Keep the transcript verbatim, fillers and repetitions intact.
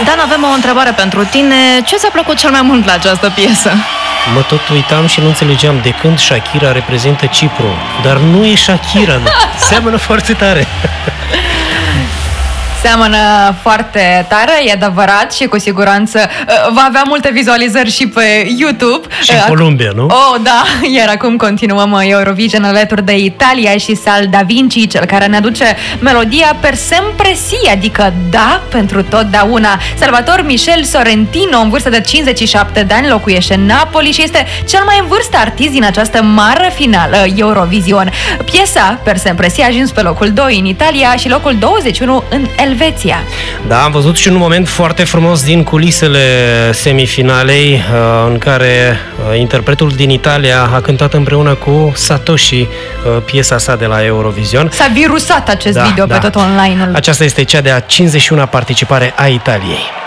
Dan, avem o întrebare pentru tine. Ce ți-a plăcut cel mai mult la această piesă? Mă tot uitam și nu înțelegeam de când Shakira reprezintă Cipru. Dar nu e Shakira, seamănă foarte tare. Seamănă foarte tare, e adevărat, și cu siguranță va avea multe vizualizări și pe YouTube. Și în Columbia, nu? Oh, da, iar acum continuăm Eurovision alături de Italia și Sal Da Vinci, cel care ne aduce melodia Per Sempre Si, adică da pentru totdeauna. Salvatore Michel Sorrentino, în vârstă de cincizeci și șapte de ani, locuiește în Napoli și este cel mai în vârstă artist din această mare finală Eurovision. Piesa Per Sempre Si a ajuns pe locul doi în Italia și locul douăzeci și unu în Elveția. Da, am văzut și un moment foarte frumos din culisele semifinalei, în care interpretul din Italia a cântat împreună cu Satoshi piesa sa de la Eurovision. S-a virusat acest da, video da. pe tot online-ul. Aceasta este cea de-a cincizeci și una participare a Italiei.